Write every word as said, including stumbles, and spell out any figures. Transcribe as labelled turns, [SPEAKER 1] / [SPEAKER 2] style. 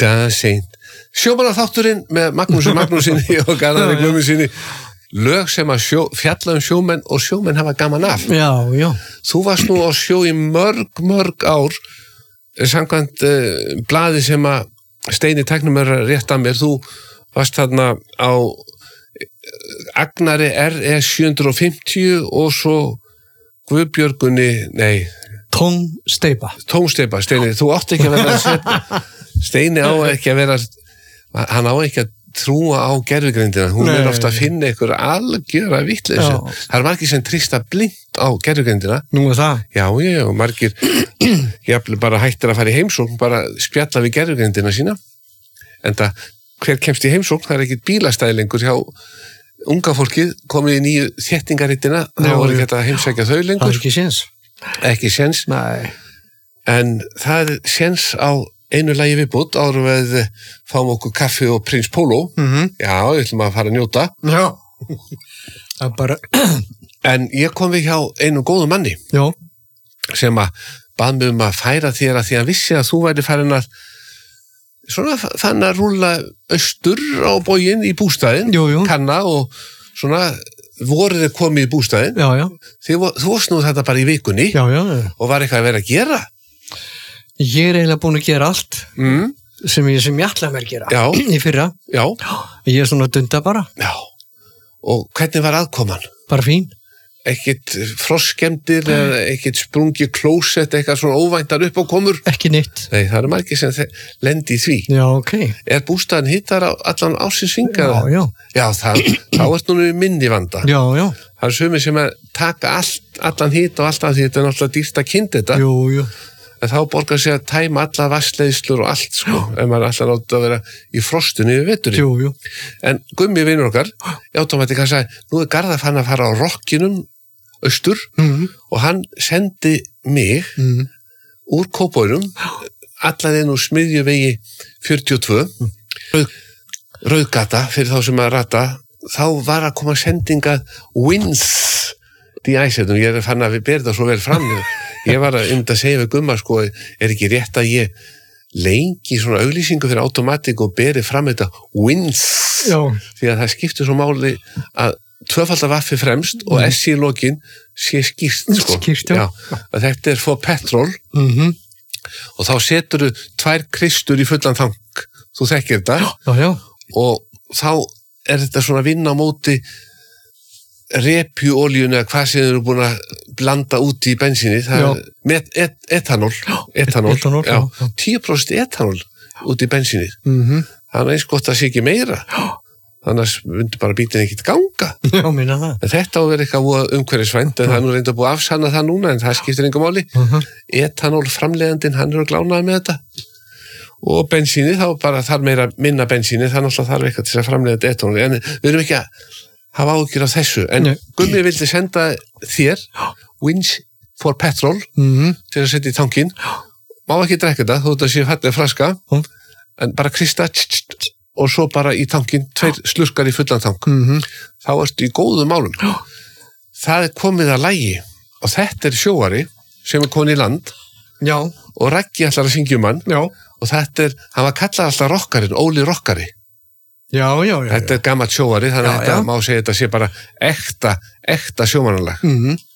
[SPEAKER 1] Dancing sjómannaþátturinn með Magnúsi Magnúsinni og Garðari Guðmundssyni lög sem að sjó, fjalla um sjómenn og sjómenn hafa gaman af
[SPEAKER 2] já, já.
[SPEAKER 1] Þú varst nú á sjó í mörg, mörg ár samkvæmt uh, blaði sem að Steini tæknum er að rétta mér þú varst þarna á Agnari R E sjö fimmtíu og svo Guðbjörgunni, nei
[SPEAKER 2] Tómsteipa
[SPEAKER 1] Tómsteipa, Steini, þú átt ekki að vera að setja Steini á ekki að vera hann á ekki að trúa á gervigreindina, hún Nei. er ofta að finna einhver algjöra vitleysu það er margir sem trista blind á gervigreindina
[SPEAKER 2] Nú er það?
[SPEAKER 1] Já, já, og margir jafnvel bara hættir að fara í heimsókn bara spjalla við gervigreindina sína en það, hver kemst í heimsókn það er ekkit bílastæðlingur hjá unga fólkið, komið í nýju þéttingarittina þá voru ekki að heimsækja þau lengur
[SPEAKER 2] Það er ekki séns
[SPEAKER 1] Ekki séns
[SPEAKER 2] Nei.
[SPEAKER 1] En það er séns á einu lagi viðbútt áður við fáum okkur kaffi og Prins Pólo
[SPEAKER 2] mm-hmm.
[SPEAKER 1] Já, við ætlum að fara að njóta
[SPEAKER 2] Já Það er bara
[SPEAKER 1] En ég kom við hjá einu góðu manni
[SPEAKER 2] Já
[SPEAKER 1] sem að bað mig um að færa þér að því að vissi að þú væri farin að svona þannig að rúlla austur á bóginn í bústæðin
[SPEAKER 2] jú, jú.
[SPEAKER 1] kanna og svona voruð þið komið í bústæðin
[SPEAKER 2] Já, já
[SPEAKER 1] Þið, Þú varst nú þetta bara í vikunni
[SPEAKER 2] Já, já, já
[SPEAKER 1] og var eitthvað að vera að gera
[SPEAKER 2] Ég er eiginlega búin að gera allt
[SPEAKER 1] mm.
[SPEAKER 2] sem ég, sem ég ætlaði mér að gera
[SPEAKER 1] Já.
[SPEAKER 2] í fyrra.
[SPEAKER 1] Já.
[SPEAKER 2] Ég er svona að dunda bara.
[SPEAKER 1] Já. Og hvernig var aðkoman?
[SPEAKER 2] Bara fín.
[SPEAKER 1] Ekkert frostskemmdir eða ekkert sprungi klósett, eitthvað svona óvæntar upp á komur?
[SPEAKER 2] Ekki neitt.
[SPEAKER 1] Nei, það eru margir sem lendi í því.
[SPEAKER 2] Já, ok.
[SPEAKER 1] Er bústaðan hittar á allan ásins vingaða?
[SPEAKER 2] Já, já.
[SPEAKER 1] Já, það, þá ert nú minni vanda.
[SPEAKER 2] Já, já.
[SPEAKER 1] Það er sumir sem að taka allt, allan hitt og allt af því þetta er náttúrulega dýrt að kynna þetta.
[SPEAKER 2] Jú, jú.
[SPEAKER 1] En þá borgar sig að tæma alla vassleiðslur og allt, sko, ef maður alltaf átt að vera í frostinu yfir veturinn.
[SPEAKER 2] Jú, jú.
[SPEAKER 1] En Gummi vinur okkar, í Automatic, hann sagði, nú er Garðar fann að fara á rockinum austur
[SPEAKER 2] mm. og
[SPEAKER 1] hann sendi mig
[SPEAKER 2] mm.
[SPEAKER 1] úr Kópavoginum, allan inn úr Smiðjuvegi fjörutíu og tvö, mm. Rauð, Rauðgata, fyrir þá sem að rata, þá var að koma sendinga Wins í æsetum, ég fann að við berðum það svo vel fram ég var að um að segja við Gumma sko, er ekki rétt að ég lengi svona auglýsingu fyrir Automatic og beri fram þetta Wins
[SPEAKER 2] Já.
[SPEAKER 1] Því að það skiptir svo máli að tvöfaldar vaffi fremst og S í lokin sé skýrt sko.
[SPEAKER 2] Skýrt, já.
[SPEAKER 1] Já, að þetta er for petrol
[SPEAKER 2] mm-hmm.
[SPEAKER 1] og þá setur þú tvær kristur í fullan tank þú þekkir þetta
[SPEAKER 2] já, já.
[SPEAKER 1] og þá er þetta svona vinna á móti repjuolíun eða hvað sem þið eru búin að blanda út í bensinni það er met, et, etanól, etanól,
[SPEAKER 2] etanól já.
[SPEAKER 1] Já, tíu prósent etanól út í bensinni
[SPEAKER 2] mm-hmm.
[SPEAKER 1] þannig eins gott að sé ekki meira
[SPEAKER 2] já.
[SPEAKER 1] Þannig að myndi bara bítin ekkert ganga
[SPEAKER 2] já, minna það
[SPEAKER 1] en þetta á að vera eitthvað umhverfisvænt en það er nú reynda búið að afsanna það núna en það skiptir engum máli
[SPEAKER 2] uh-huh.
[SPEAKER 1] etanól framleiðandinn, hann er að glánaði með þetta og bensíni, þá bara þarf meira minna bensíni, það náttúrulega þarf eitthvað til að framleiða etanól en við erum ekki að hafa ágjur af þessu, en
[SPEAKER 2] Nei.
[SPEAKER 1] Gummi vildi senda þér Wins for petrol
[SPEAKER 2] mm-hmm.
[SPEAKER 1] til að setja í tankinn má ekki drekka þetta, þú veit að sé fallið flaska
[SPEAKER 2] mm.
[SPEAKER 1] en bara krista tss, tss, tss, og svo bara í tankinn tveir slurkar í fullan tank
[SPEAKER 2] mm-hmm.
[SPEAKER 1] þá ertu í góðum málum það er komið að lægi og þetta er sjóari sem er komin í land
[SPEAKER 2] Já.
[SPEAKER 1] og Raggi ætlar að syngja um hann
[SPEAKER 2] Já.
[SPEAKER 1] og þetta er, hann var kallað alltaf rockarinn, Óli rockari
[SPEAKER 2] Já, já, já.
[SPEAKER 1] Þetta er gammalt sjóari, þannig að
[SPEAKER 2] já,
[SPEAKER 1] þetta
[SPEAKER 2] já.
[SPEAKER 1] má segja þetta sé bara ekta, ekta sjómanalag.
[SPEAKER 2] Mm-hmm.